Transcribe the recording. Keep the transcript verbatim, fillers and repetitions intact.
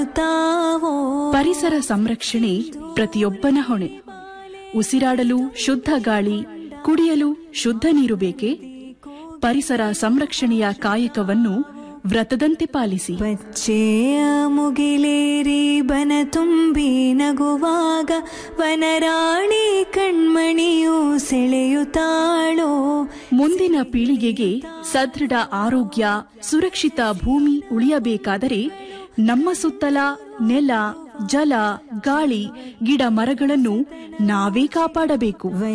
ಪರಿಸರ ಸಂರಕ್ಷಣೆ ಪ್ರತಿಯೊಬ್ಬನ ಹೊಣೆ. ಉಸಿರಾಡಲು ಶುದ್ಧ ಗಾಳಿ, ಕುಡಿಯಲು ಶುದ್ಧ ನೀರು ಬೇಕೆ? ಪರಿಸರ ಸಂರಕ್ಷಣೆಯ ಕಾಯಕವನ್ನು ವ್ರತದಂತೆ ಪಾಲಿಸಿ. ಪಚ್ಚೆಯ ಮುಗಿಲೇರಿ ಬನ ತುಂಬಿ ನಗುವಾಗ ವನರಾಣಿ ಕಣ್ಮಣಿಯು ಸೆಳೆಯುತ್ತಾಳೋ. ಮುಂದಿನ ಪೀಳಿಗೆಗೆ ಸದೃಢ ಆರೋಗ್ಯ, ಸುರಕ್ಷಿತ ಭೂಮಿ ಉಳಿಯಬೇಕಾದರೆ ನಮ್ಮ ಸುತ್ತಲ ನೆಲ, ಜಲ, ಗಾಳಿ, ಗಿಡ ಮರಗಳನ್ನು ನಾವೇ ಕಾಪಾಡಬೇಕು.